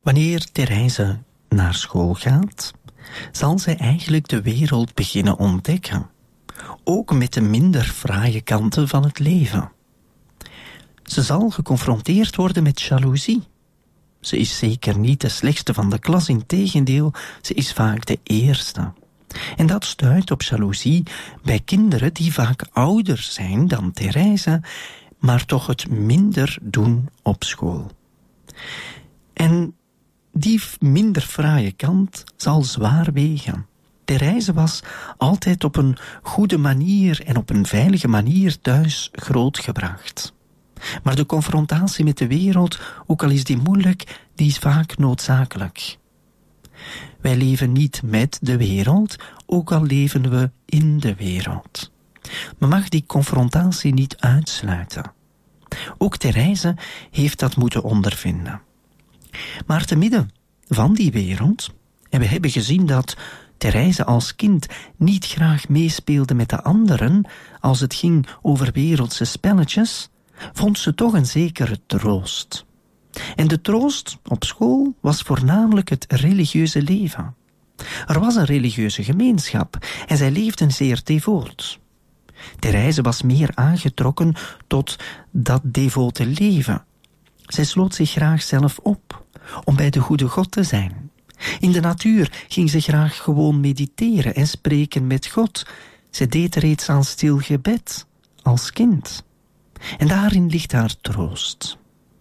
Wanneer Therese naar school gaat, zal zij eigenlijk de wereld beginnen ontdekken. Ook met de minder fraaie kanten van het leven. Ze zal geconfronteerd worden met jaloezie. Ze is zeker niet de slechtste van de klas, integendeel, ze is vaak de eerste. En dat stuit op jaloezie bij kinderen die vaak ouder zijn dan Therese, maar toch het minder doen op school. En die minder fraaie kant zal zwaar wegen. Therese was altijd op een goede manier en op een veilige manier thuis grootgebracht. Maar de confrontatie met de wereld, ook al is die moeilijk, die is vaak noodzakelijk. Wij leven niet met de wereld, ook al leven we in de wereld. Men mag die confrontatie niet uitsluiten. Ook Therese heeft dat moeten ondervinden. Maar te midden van die wereld, en we hebben gezien dat Therese als kind niet graag meespeelde met de anderen als het ging over wereldse spelletjes, vond ze toch een zekere troost. En de troost op school was voornamelijk het religieuze leven. Er was een religieuze gemeenschap en zij leefden zeer devoot. Therese was meer aangetrokken tot dat devote leven. Zij sloot zich graag zelf op om bij de goede God te zijn. In de natuur ging ze graag gewoon mediteren en spreken met God. Ze deed reeds aan stil gebed als kind. En daarin ligt haar troost.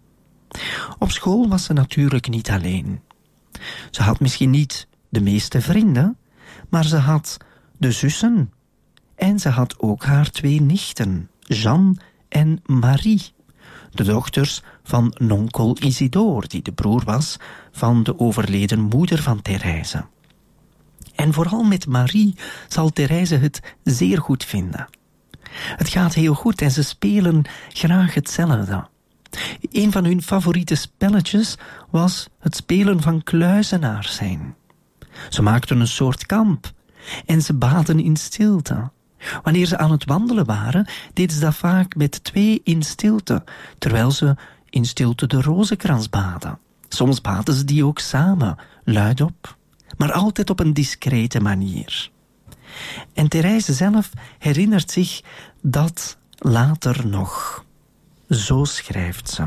Op school was ze natuurlijk niet alleen. Ze had misschien niet de meeste vrienden, maar ze had de zussen. En ze had ook haar 2 nichten, Jeanne en Marie. De dochters van nonkel Isidore, die de broer was van de overleden moeder van Therese. En vooral met Marie zal Therese het zeer goed vinden. Het gaat heel goed en ze spelen graag hetzelfde. Een van hun favoriete spelletjes was het spelen van kluizenaar zijn. Ze maakten een soort kamp en ze baden in stilte. Wanneer ze aan het wandelen waren, deden ze dat vaak met 2 in stilte, terwijl ze in stilte de rozenkrans baden. Soms baden ze die ook samen, luidop, maar altijd op een discrete manier. En Therese zelf herinnert zich dat later nog. Zo schrijft ze.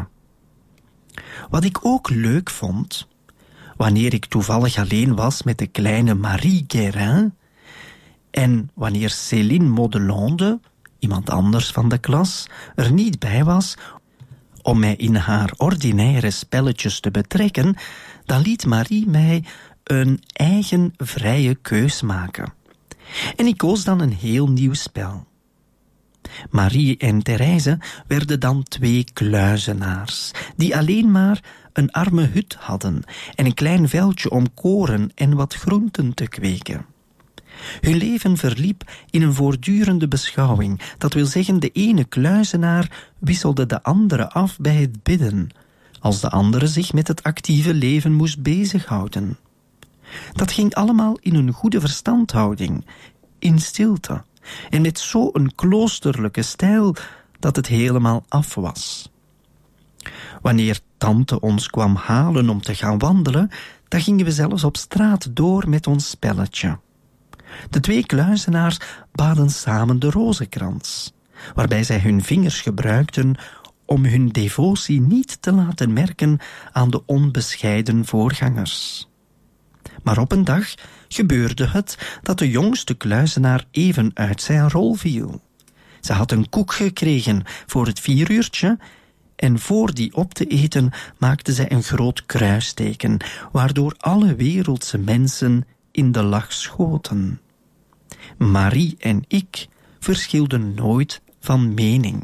Wat ik ook leuk vond, wanneer ik toevallig alleen was met de kleine Marie Guérin, en wanneer Céline Modelonde, iemand anders van de klas, er niet bij was om mij in haar ordinaire spelletjes te betrekken, dan liet Marie mij een eigen vrije keus maken. En ik koos dan een heel nieuw spel. Marie en Therese werden dan 2 kluizenaars, die alleen maar een arme hut hadden en een klein veldje om koren en wat groenten te kweken. Hun leven verliep in een voortdurende beschouwing. Dat wil zeggen, de ene kluizenaar wisselde de andere af bij het bidden, als de andere zich met het actieve leven moest bezighouden. Dat ging allemaal in een goede verstandhouding, in stilte, en met zo'n kloosterlijke stijl dat het helemaal af was. Wanneer tante ons kwam halen om te gaan wandelen, dan gingen we zelfs op straat door met ons spelletje. De 2 kluizenaars baden samen de rozenkrans, waarbij zij hun vingers gebruikten om hun devotie niet te laten merken aan de onbescheiden voorgangers. Maar op een dag gebeurde het dat de jongste kluizenaar even uit zijn rol viel. Ze had een koek gekregen voor het 4-uurtje en voor die op te eten maakte zij een groot kruisteken, waardoor alle wereldse mensen in de lach schoten. Marie en ik verschilden nooit van mening.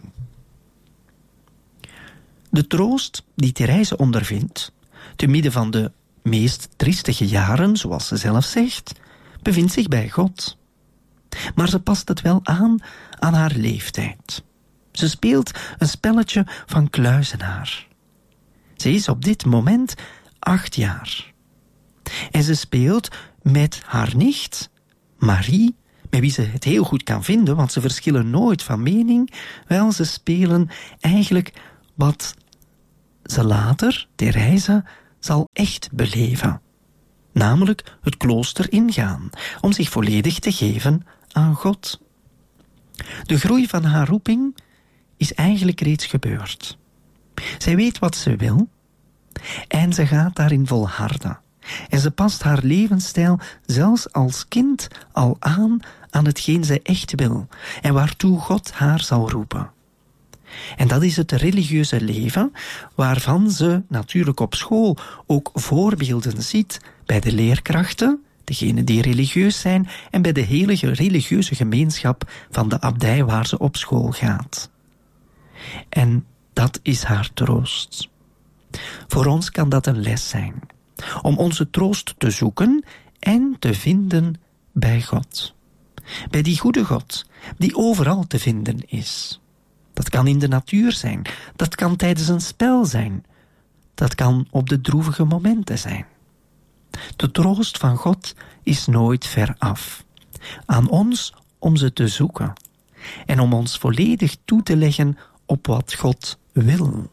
De troost die Therese ondervindt, te midden van de meest triestige jaren, zoals ze zelf zegt, bevindt zich bij God. Maar ze past het wel aan haar leeftijd. Ze speelt een spelletje van kluizenaar. Ze is op dit moment 8 jaar. En ze speelt met haar nicht, Marie, met wie ze het heel goed kan vinden, want ze verschillen nooit van mening. Wel, ze spelen eigenlijk wat ze later, Therese, zal echt beleven. Namelijk het klooster ingaan, om zich volledig te geven aan God. De groei van haar roeping is eigenlijk reeds gebeurd. Zij weet wat ze wil en ze gaat daarin volharden. En ze past haar levensstijl zelfs als kind al aan hetgeen zij echt wil en waartoe God haar zal roepen. En dat is het religieuze leven, waarvan ze natuurlijk op school ook voorbeelden ziet bij de leerkrachten, degenen die religieus zijn, en bij de hele religieuze gemeenschap van de abdij waar ze op school gaat. En dat is haar troost. Voor ons kan dat een les zijn, om onze troost te zoeken en te vinden bij God. Bij die goede God, die overal te vinden is. Dat kan in de natuur zijn, dat kan tijdens een spel zijn, dat kan op de droevige momenten zijn. De troost van God is nooit ver af. Aan ons om ze te zoeken en om ons volledig toe te leggen op wat God wil.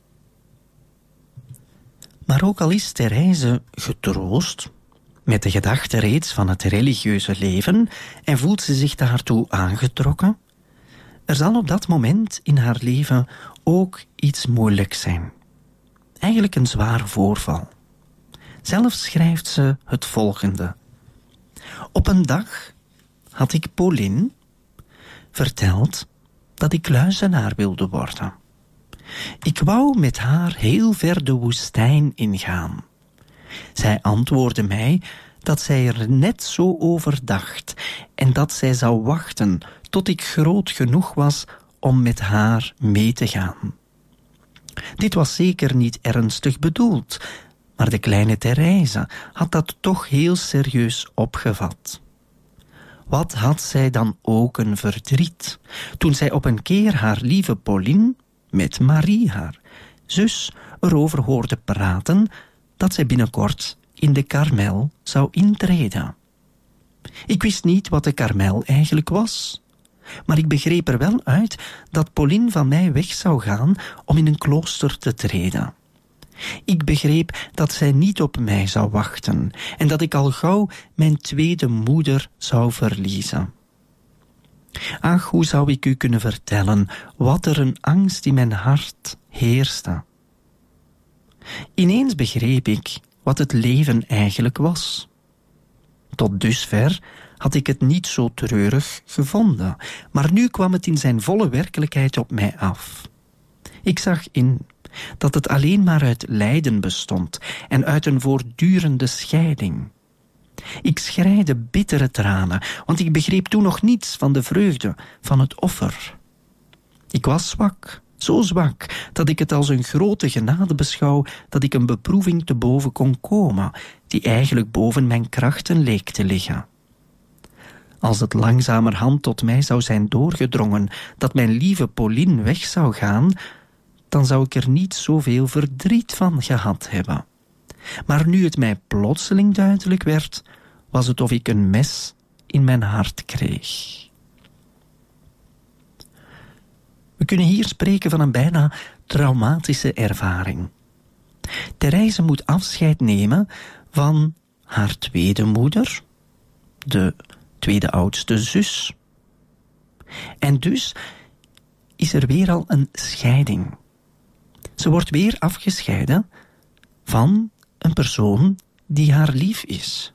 Maar ook al is Therese getroost met de gedachte reeds van het religieuze leven en voelt ze zich daartoe aangetrokken, er zal op dat moment in haar leven ook iets moeilijks zijn. Eigenlijk een zwaar voorval. Zelf schrijft ze het volgende. Op een dag had ik Pauline verteld dat ik kluizenaar wilde worden. Ik wou met haar heel ver de woestijn ingaan. Zij antwoordde mij dat zij er net zo over dacht en dat zij zou wachten tot ik groot genoeg was om met haar mee te gaan. Dit was zeker niet ernstig bedoeld, maar de kleine Therese had dat toch heel serieus opgevat. Wat had zij dan ook een verdriet, toen zij op een keer haar lieve Pauline met Marie, haar zus, erover hoorde praten dat zij binnenkort in de Karmel zou intreden. Ik wist niet wat de Karmel eigenlijk was, maar ik begreep er wel uit dat Pauline van mij weg zou gaan om in een klooster te treden. Ik begreep dat zij niet op mij zou wachten en dat ik al gauw mijn tweede moeder zou verliezen. Ach, hoe zou ik u kunnen vertellen wat er een angst in mijn hart heerste. Ineens begreep ik wat het leven eigenlijk was. Tot dusver had ik het niet zo treurig gevonden, maar nu kwam het in zijn volle werkelijkheid op mij af. Ik zag in dat het alleen maar uit lijden bestond en uit een voortdurende scheiding. Ik schreide bittere tranen, want ik begreep toen nog niets van de vreugde van het offer. Ik was zwak, zo zwak, dat ik het als een grote genade beschouw dat ik een beproeving te boven kon komen, die eigenlijk boven mijn krachten leek te liggen. Als het langzamerhand tot mij zou zijn doorgedrongen dat mijn lieve Pauline weg zou gaan, dan zou ik er niet zoveel verdriet van gehad hebben. Maar nu het mij plotseling duidelijk werd, was het of ik een mes in mijn hart kreeg. We kunnen hier spreken van een bijna traumatische ervaring. Therese moet afscheid nemen van haar tweede moeder, de tweede oudste zus. En dus is er weer al een scheiding. Ze wordt weer afgescheiden van een persoon die haar lief is.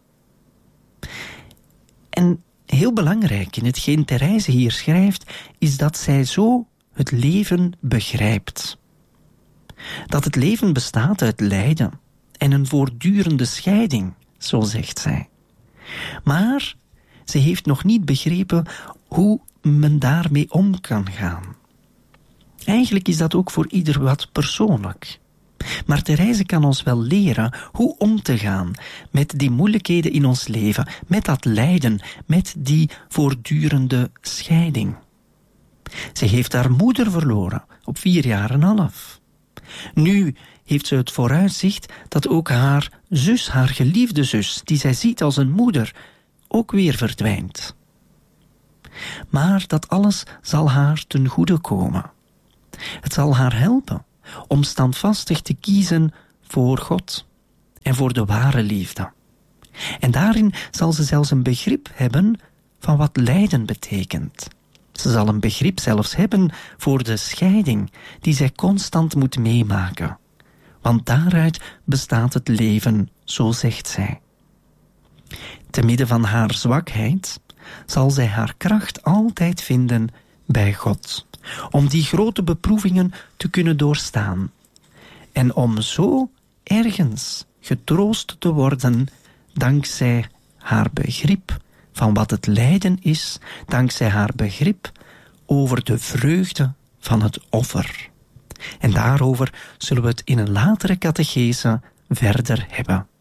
En heel belangrijk in hetgeen Therese hier schrijft, is dat zij zo het leven begrijpt. Dat het leven bestaat uit lijden en een voortdurende scheiding, zo zegt zij. Maar ze heeft nog niet begrepen hoe men daarmee om kan gaan. Eigenlijk is dat ook voor ieder wat persoonlijk. Maar Therese kan ons wel leren hoe om te gaan met die moeilijkheden in ons leven, met dat lijden, met die voortdurende scheiding. Ze heeft haar moeder verloren op 4 jaar en half. Nu heeft ze het vooruitzicht dat ook haar zus, haar geliefde zus, die zij ziet als een moeder, ook weer verdwijnt. Maar dat alles zal haar ten goede komen. Het zal haar helpen om standvastig te kiezen voor God en voor de ware liefde. En daarin zal ze zelfs een begrip hebben van wat lijden betekent. Ze zal een begrip zelfs hebben voor de scheiding die zij constant moet meemaken. Want daaruit bestaat het leven, zo zegt zij. Te midden van haar zwakheid zal zij haar kracht altijd vinden bij God, om die grote beproevingen te kunnen doorstaan en om zo ergens getroost te worden dankzij haar begrip van wat het lijden is, dankzij haar begrip over de vreugde van het offer. En daarover zullen we het in een latere catechese verder hebben.